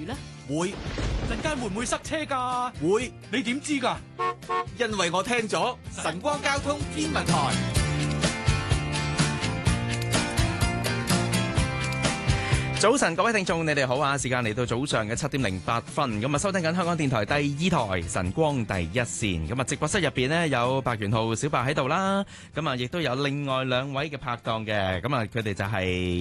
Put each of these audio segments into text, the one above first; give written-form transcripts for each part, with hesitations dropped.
呢？ 會， 陣間會唔會塞車㗎？ 會， 你點知㗎？ 因為我聽咗晨光交通天文台。 早晨，各位聽眾，你哋好啊！時間嚟到早上嘅7:08，咁啊收聽緊香港電台第2台晨光第一線。咁啊直播室入邊呢，有白權浩、小白喺度啦，咁啊亦都有另外2位嘅拍檔嘅，咁啊佢哋就係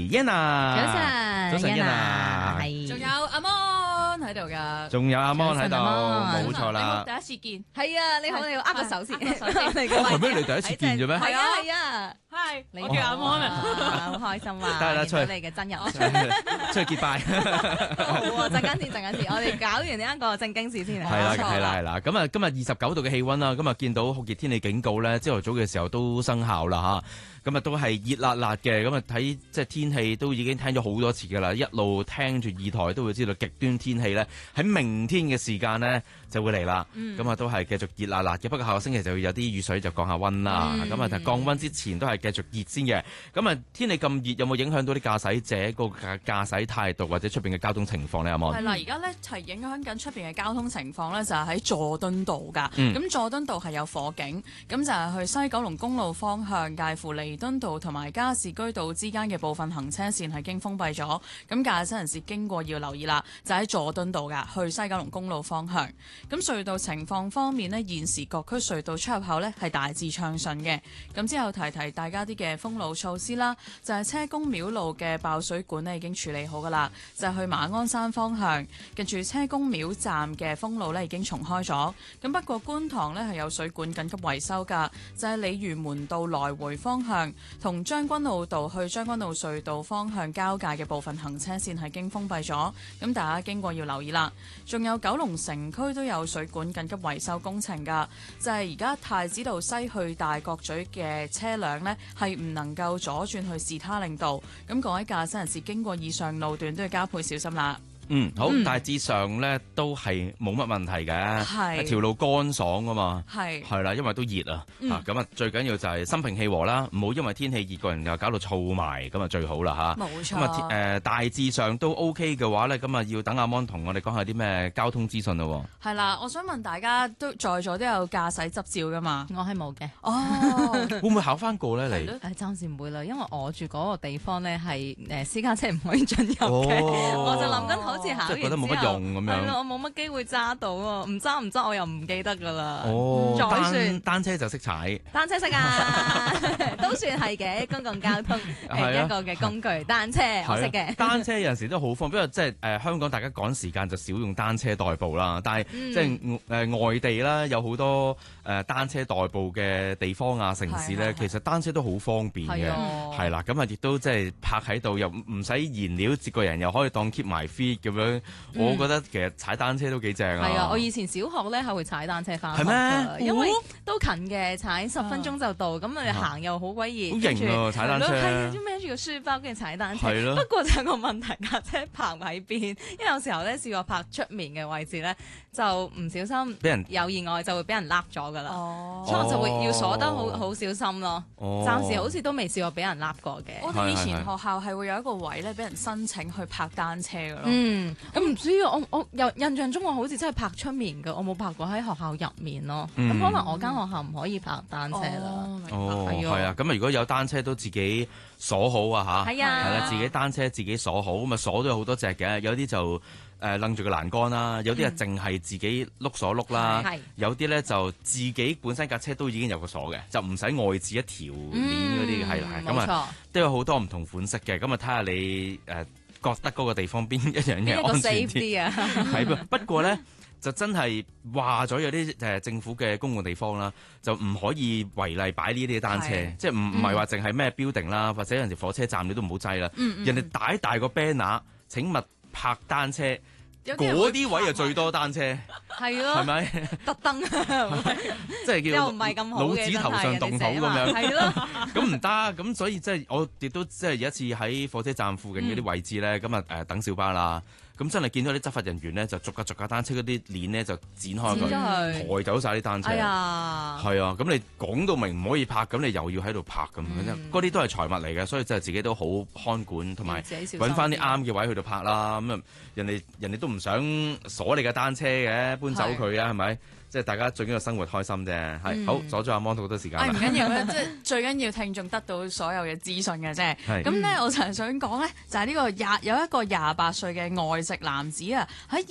Yana，早晨 Yana， 係，仲有阿 Mon 喺度㗎， 仲有阿 Mon 喺度，冇錯啦。 第一次見， 係啊，你好，你好，握個手先， 係咩？你第一次見啫咩？ 係啊，係啊。 係， 你我叫阿 Mon 啊，好開心啊！ 得啦， 見到你嘅真人， 出去結拜。 好啊！陣間先，我哋搞完呢一個正經事先。 係啦。咁啊，今日29度嘅氣溫啦，咁啊見到酷熱天氣警告咧，朝頭早嘅時候都生效啦嚇。咁啊都係熱辣辣嘅，咁啊睇即係天氣都已經聽咗好多次㗎啦，一路聽住2台都會知道極端天氣咧喺明天嘅時間咧就會嚟啦。咁啊都係繼續熱辣辣嘅，不過下個星期就會有啲雨水就降下溫啦。咁啊但降溫之前都係繼續熱先嘅。咁啊天氣咁熱有冇影響到啲駕駛者個駕駛態度或者出邊嘅交通情況咧？阿望係啦，而家咧係影響緊出邊嘅交通情況咧，就係喺佐敦道㗎。咁佐敦道係有火警，咁就係去西九龍公路方向介乎彌敦道同埋加士居道之間嘅部分行車線係經封閉咗。咁駕駛人士經過要留意啦，就喺佐敦道㗎，去西九龍公路方向。咁隧道情況方面呢，現時各區隧道出入口呢係大致暢順嘅。咁之後提大家啲嘅封路措施啦，就係車公廟路嘅爆水管呢已經處理好㗎啦，就係去馬鞍山方向，跟住車公廟站嘅封路呢已經重開咗。咁不過觀塘呢係有水管緊急維修㗎，就係鯉魚門道來回方向同將軍澳道去將軍澳隧道方向交界嘅部分行車線係經封閉咗，咁大家經過要留意啦。仲有九龍城區都有水管緊急維修工程㗎，就係而家太子道西去大角咀嘅車輛呢係唔能夠左轉去士他令道，咁各位駕駛人士經過以上路段都要加倍小心啦。 好，大致上咧都係冇乜問題嘅， 係條路乾爽啊嘛， 係啦，因為都熱啊，咁啊最緊要就係心平氣和啦，唔好因為天氣熱個人又搞到燥埋，咁啊最好啦嚇。 冇錯。 咁啊大致上都 OK 嘅話咧，咁啊要等阿 Mon 同我哋講下啲咩交通資訊咯。 係啦，我想問大家都在座都有駕駛執照噶嘛？ 我係冇嘅。 哦， 會唔會考翻個咧？你暫時唔會啦，因為我住嗰個地方咧係私家車唔可以進入嘅，我就諗緊好似考完之後， 即係覺得冇乜用咁樣。 係咯，我冇乜機會揸到喎，唔揸我又唔記得噶啦。 再算單車就識踩， 單車識啊，都算係嘅公共交通一個嘅工具。單車我識嘅。單車有陣時都好方便，因為即係香港大家趕時間就少用單車代步啦。但係即係外地啦，有好多單車代步嘅地方啊、城市咧，其實單車都好方便嘅。係啦，咁啊亦都即係泊喺度，又唔使燃料，接個人又可以當 keep 埋 fit 咁樣。我覺得其實踩單車都幾正啊。係啊，我以前小學咧係會踩單車翻學㗎，因為都近嘅，踩10分鐘就到。咁你行又好鬼熱，好型啊！踩單車係啊，都孭住個書包跟住踩單車。係咯。不過就有個問題，架車泊喺邊？因為有時候咧試過泊出面嘅位置咧，就唔小心俾人有意外就會俾人笠咗㗎啦。哦，所以我就會要鎖得好小心咯。哦，暫時好似都未試過俾人笠過嘅。 我哋以前學校係會有一個位咧，俾人申請去泊單車㗎咯。 咁唔知啊，我有印象中我好似真係泊出面㗎，我冇泊過喺學校入面咯。咁可能我間學校唔可以泊單車啦。係啊，咁啊如果有單車都自己鎖好啊嚇。係啊，係啦，自己單車自己鎖好，咁啊鎖都有好多隻嘅，有啲就擸住個欄杆啦，有啲係淨係自己碌鎖碌啦，有啲咧就自己本身架車都已經有個鎖嘅，就唔使外置一條鏈嗰啲係啦，咁啊都有好多唔同款式嘅，咁啊睇下你覺得嗰個地方邊一樣嘢安全啲啊？係不過咧就真係話咗有啲政府嘅公共地方啦，就唔可以違例擺呢啲單車，即係唔係話淨係咩標定啦，或者人哋火車站你都唔好擠啦。人哋大個 banner 請勿泊單車，嗰啲位就最多單車，係咯，係咪特登？即係叫又唔係咁好嘅，老子頭上動土咁樣，係咯，咁唔得。咁所以即係我亦都即係有一次喺火車站附近嗰啲位置咧，咁啊等小巴啦。咁咁真係見到啲執法人員咧就逐架單車嗰啲鏈咧就剪開佢，抬走晒啲單車。係啊，咁你講到明唔可以拍，咁你又要喺度拍咁，嗰啲都係財物嚟嘅，所以真係自己都好看管，同埋揾翻啲啱嘅位去度拍啦。咁啊，人哋都唔想鎖你嘅單車嘅，搬走佢啊，係咪？即係大家最緊要生活開心啫，係好阻咗阿芒好多時間啦。 唔緊要啦，即係最緊要聽眾得到所有嘅資訊嘅啫。咁咧，我就係想講咧，就係呢個有一個28歲嘅外籍男子啊，喺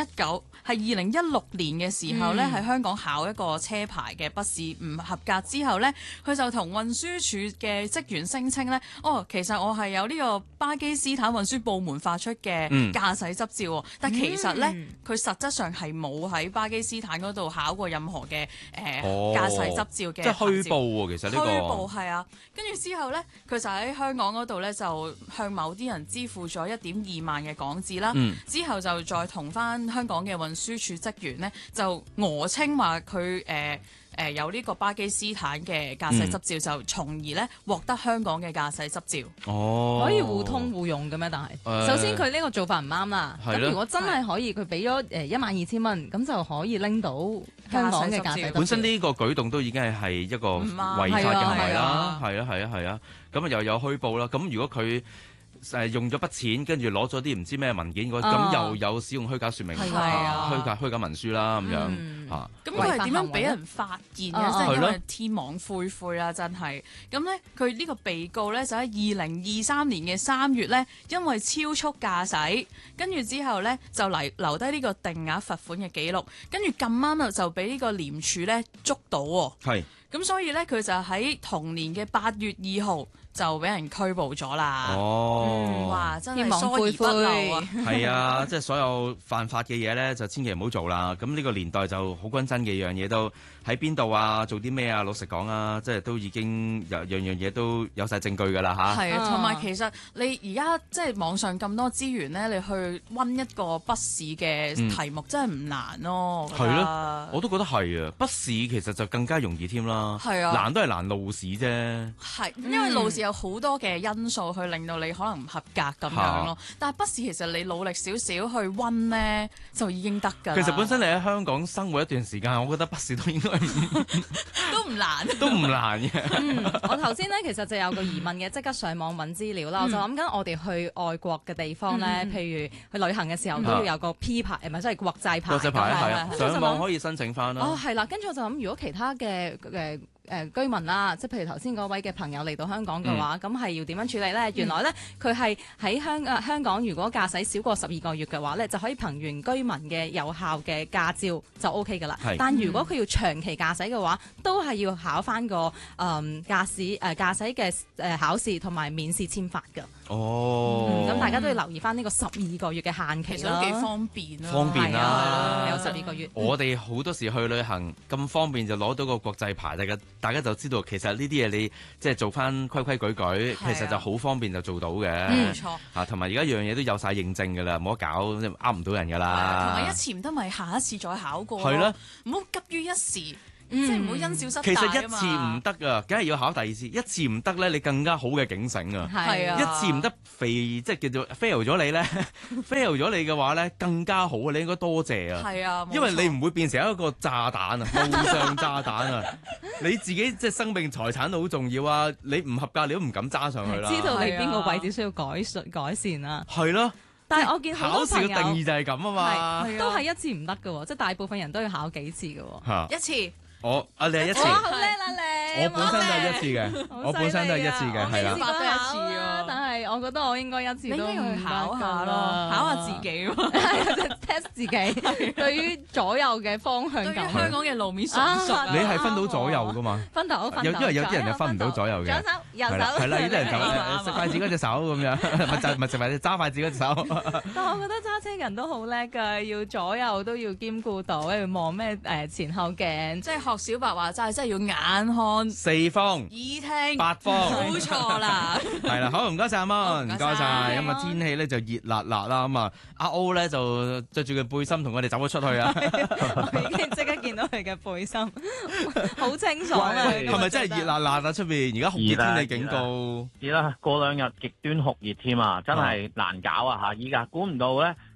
2016年嘅時候咧，喺香港考一個車牌嘅筆試唔合格之後咧，佢就同運輸署嘅職員聲稱咧，其實我係有呢個巴基斯坦運輸部門發出嘅駕駛執照，但其實咧佢實質上係冇喺巴基斯坦嗰度考過任何嘅駕駛執照嘅，即係虛報喎。其實呢個虛報係啊，跟住之後咧，佢就喺香港嗰度咧就向某啲人支付咗1.2萬嘅港紙啦。之後就再同翻香港嘅運輸署職員咧就訛稱話佢有呢個巴基斯坦嘅駕駛執照，就從而咧獲得香港嘅駕駛執照。 可以互通互用嘅咩？但係首先佢呢個做法唔啱啦。咁如果真係可以，佢俾咗12000蚊，咁就可以拎到香港嘅駕駛執照。 本身呢個舉動都已經係一個違法嘅行為啦。係啊。咁又有虛報啦。咁如果佢用咗筆錢，跟住攞咗啲唔知咩文件，咁又有使用虛假說明書、虛假文書啦，咁樣嚇。咁佢係點樣俾人發現嘅？即係因為天網恢恢啦，真係。咁咧，佢呢個被告咧就喺2023年嘅3月咧，因為超速駕駛，跟住之後咧就留低呢個定額罰款嘅記錄，跟住咁啱就俾呢個廉署咧捉到喎。係。咁所以咧，佢就喺同年嘅8月2號就俾人拘捕咗啦。哇！真係疏而不漏啊！ 係啊，即係所有犯法嘅嘢咧，就千祈唔好做啦。咁呢個年代就好均真嘅樣嘢都喺邊度啊，做啲咩啊？老實講啊，即係都已經樣嘢都有晒證據㗎啦嚇。 係啊，同埋其實你而家即係網上咁多資源咧，你去温一個筆試嘅題目真係唔難咯。 係咯，我都覺得係啊。筆試其實就更加容易添啦。係啊，難都係難路試啫。係， 因為路試有好多嘅因素去令到你可能唔合格咁樣咯。但係筆試其實你努力少少去温咧，就已經得㗎。 其實本身你喺香港生活一段時間，我覺得筆試都應該都唔難， 都唔難嘅。 我頭先咧其實就有個疑問嘅，即刻上網揾資料啦。我就諗緊我哋去外國嘅地方咧，譬如去旅行嘅時候都要有個 P 牌，唔係即係國際牌。 國際牌係啊，上網可以申請翻啦。 係啦，跟住我就諗，如果其他嘅居民啦，即係譬如頭先嗰位嘅朋友嚟到香港嘅話，咁係要點樣處理咧？原來咧佢係喺香港，如果駕駛少過12個月嘅話咧，就可以憑原居民嘅有效嘅駕照就 OK 㗎啦。但如果佢要長期駕駛嘅話，都係要考翻個駕駛嘅考試同埋免試簽發㗎。咁大家都要留意翻呢個12個月嘅限期啦。 其實都幾方便啦。 方便啦， 有12個月。 我哋好多時去旅行咁方便就攞到個國際牌，大家就知道其實呢啲嘢你即係做翻規規矩矩，其實就好方便就做到嘅。 冇錯。 同埋而家樣嘢都有晒認證㗎啦，冇得搞，呃唔到人㗎啦。 同埋一次唔得咪下一次再考過。 係咯， 唔好急於一時。即係唔好因小失大。 其實一次唔得啊，梗係要考第二次。一次唔得咧，你更加好嘅警醒啊。 係啊， 一次唔得即係叫做 fail 咗你咧，fail 咗你嘅話咧，更加好啊！你應該多謝啊。 係啊， 因為你唔會變成一個炸彈啊，路上炸彈啊！你自己即係生命財產都好重要啊！你唔合格，你都唔敢揸上去啦。 知道你邊個位置需要改善啊？ 係咯。 但係我見好多朋友考試嘅定義就係咁啊嘛， 都係一次唔得嘅，即係大部分人都要考幾次嘅。 一次。 你係一次。 好叻啦你！ 我本身都係一次嘅，我本身都係一次嘅，係啦。 發得一次喎， 但係我覺得我應該一次都唔去考下咯，考下自己喎 ，test 自己對於左右嘅方向感。 香港嘅路面熟唔熟？ 你係分到左右噶嘛？ 分到。 因為有啲人就分唔到左右嘅。 左手右手。 係啦，有啲人就食筷子嗰隻手咁樣，咪食筷子揸筷子嗰隻手。 但我覺得揸車人都好叻㗎，要左右都要兼顧到，要望咩前後鏡， 即係學小白話齋，真係要眼看四方、 耳聽八方， 冇錯啦。 係啦，好唔該晒阿mon，唔該晒。咁啊天氣咧就熱辣辣啦，咁啊阿 O 咧就着住個背心同我哋走咗出去啊。 我已經即刻見到佢嘅背心，好清爽啊！ 係咪真係熱辣辣啊？出邊而家酷熱天氣警告。 熱啦，過2日極端酷熱添啊，真係難搞啊嚇！依家估唔到咧。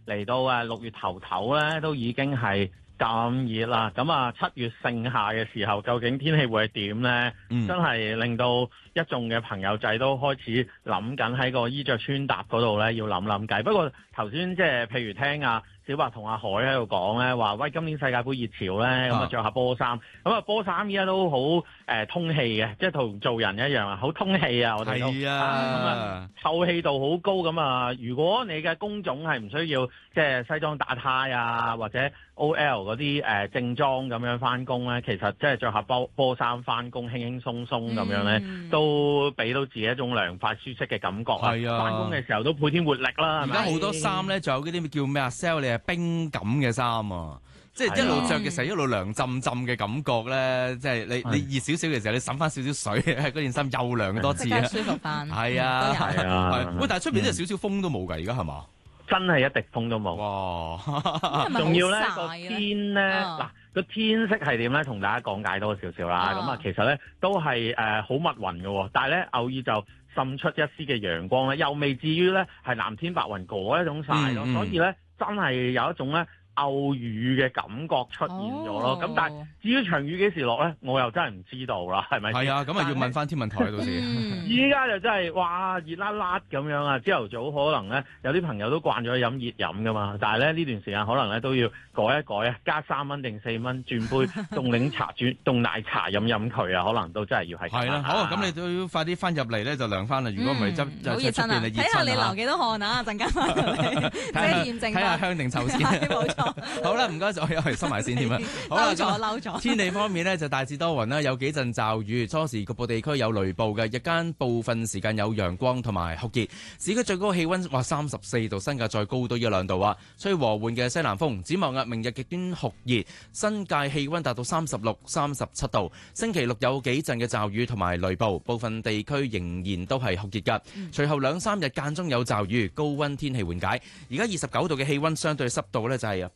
嚟到6月頭咧，都已經係咁熱啦。咁啊7月盛夏嘅時候，究竟天氣會係點咧？真係令到一眾嘅朋友仔都開始諗緊喺個衣着穿搭嗰度咧，要諗計。不過頭先即係譬如聽小白同阿海喺度講咧，話喂今年世界盃熱潮咧，咁啊着下波衫，咁啊波衫依家都好通氣嘅，即係同做人一樣啊，好通氣啊！我哋都係啊，透氣度好高咁啊！如果你嘅工種係唔需要即係西裝打呔啊，或者 OL 嗰啲正裝咁樣翻工咧，其實即係着下波衫翻工，輕輕鬆鬆咁樣咧，都俾到自己一種涼快舒適嘅感覺啊！係啊，翻工嘅時候都倍添活力啦！而家好多衫咧，仲有嗰啲叫咩啊 sell 你係冰感嘅衫啊！即係一路着嘅時候，一路涼浸浸嘅感覺咧，即係你熱少少嘅時候，你滲翻少少水，嗰件衫又涼多次啊！ 舒服翻。係啊，係啊。喂，但係出邊真係少少風都冇㗎，而家係嘛？ 真係一滴風都冇。哇！仲要咧個天咧，嗱個天色係點咧？同大家講解多少少啦。咁啊，其實咧都係好密雲嘅，但係咧偶爾就滲出一絲嘅陽光咧，又未至於咧係藍天白雲嗰一種曬咯。所以咧真係有一種咧偶雨嘅感覺出現咗咯。咁但係至於場雨幾時落咧，我又真係唔知道啦，係咪？係啊，咁啊要問翻天文台到時。 依家就真係哇熱辣辣咁樣啊！朝頭早可能咧有啲朋友都慣咗飲熱飲噶嘛，但係咧呢段時間可能咧都要改一改啊，加3蚊定4蚊轉杯凍檸茶凍奶茶飲佢啊，可能都真係要係。係啦， 好，咁你都要快啲翻入嚟咧就涼翻啦。如果唔係就出邊你熱睇下你流幾多汗啊！陣間翻嚟即係驗證。 睇下香定臭先。 冇錯。 好啦，唔該晒，我又係收埋先添啊。好啦，嬲咗。天氣方面呢，就大致多雲啦，有幾陣驟雨，初時局部地區有雷暴嘅，日間部分時間有陽光同埋酷熱。市區最高氣溫話34度，新界再高多1-2度啊。吹和緩嘅西南風。展望明日極端酷熱，新界氣溫達到36、37度。星期六有幾陣嘅驟雨同埋雷暴，部分地區仍然都係酷熱㗎。隨後2-3日間中有驟雨，高溫天氣緩解。而家29度嘅氣溫，相對濕度呢就係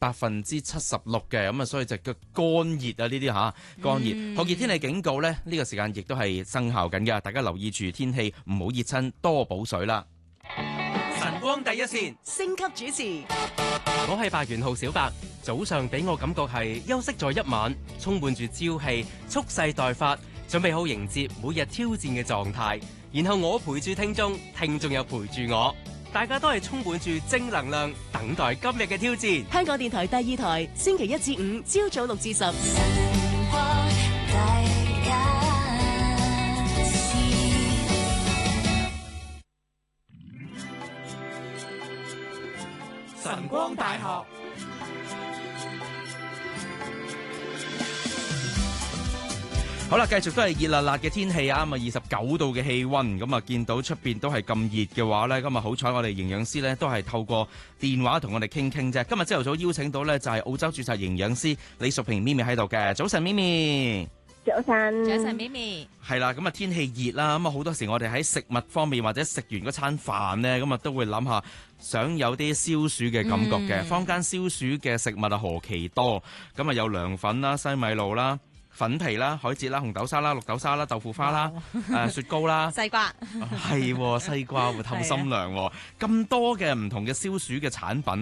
76%嘅，咁啊，所以就叫乾熱啊，呢啲嚇乾熱。酷熱天氣警告呢，呢個時間亦都係生效緊嘅，大家留意住天氣，唔好熱親，多補水啦。 晨光第一線， 升級主持， 我係白元號小白。早上俾我感覺係休息咗一晚，充滿住朝氣，蓄勢待發，準備好迎接每日挑戰嘅狀態。然後我陪住聽眾，聽眾又陪住我，大家都係充滿住正能量，等待今日嘅挑戰。 香港電台第2台，星期1至5朝早6至10。 晨光大學。 好啦，繼續都係熱辣辣嘅天氣啊！咁啊29度嘅氣溫，咁啊見到出邊都係咁熱嘅話呢，今日好彩我哋營養師呢都係透過電話同我哋傾傾啫。今日朝頭早邀請到呢就係澳洲註冊營養師李淑萍咪咪喺度嘅。早晨咪咪。 早晨， 早晨咪咪。 係啦，咁啊天氣熱啦，咁啊好多時我哋喺食物方面或者食完嗰餐飯呢，咁啊都會諗下想有啲消暑嘅感覺嘅。坊間消暑嘅食物啊何其多，咁啊有涼粉啦、西米露啦、粉皮啦、海蜇啦、紅豆沙啦、綠豆沙啦、豆腐花啦、雪糕啦、 西瓜， 係西瓜會透心涼，咁多嘅唔同嘅消暑嘅產品。